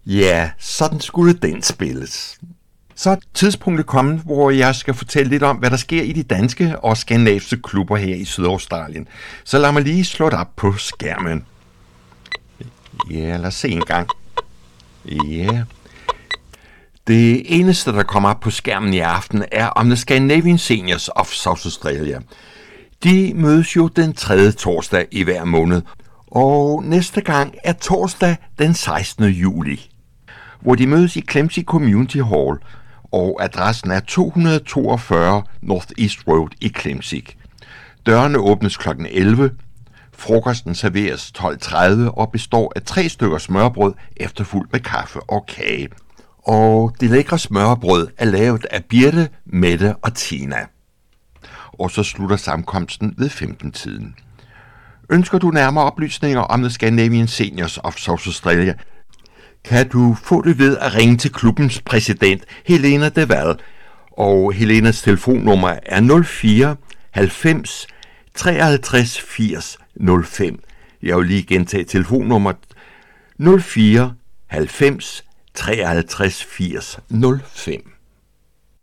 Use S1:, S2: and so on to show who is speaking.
S1: Ja, sådan skulle den spilles. Så er tidspunktet kommet, hvor jeg skal fortælle lidt om, hvad der sker i de danske og skandinaviske klubber her i Sydaustralien. Så lad mig lige slå det op på skærmen. Ja, lad os se en gang. Ja. Det eneste, der kommer op på skærmen i aften, er om The Scandinavian Seniors of South Australia. De mødes jo den 3. torsdag i hver måned, og næste gang er torsdag den 16. juli, hvor de mødes i Klemzig Community Hall, og adressen er 242 North East Road i Klemzig. Dørene åbnes kl. 11. Frokosten serveres 12:30 og består af 3 stykker smørbrød efterfulgt med kaffe og kage. Og det lækre smørbrød er lavet af Birte, Mette og Tina. Og så slutter sammenkomsten ved 15-tiden. Ønsker du nærmere oplysninger om The Scandinavian Seniors of South Australia, kan du få det ved at ringe til klubbens præsident, Helena de Val, og Helenas telefonnummer er 04 90 53 80 05. Jeg vil lige gentage telefonnummeret 04 90 53 80 05.